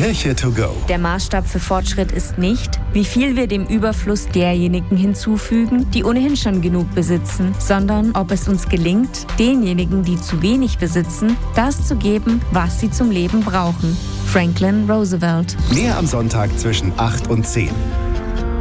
Kirche to go. Der Maßstab für Fortschritt ist nicht, wie viel wir dem Überfluss derjenigen hinzufügen, die ohnehin schon genug besitzen, sondern ob es uns gelingt, denjenigen, die zu wenig besitzen, das zu geben, was sie zum Leben brauchen. Franklin Roosevelt. Mehr am Sonntag zwischen 8 und 10.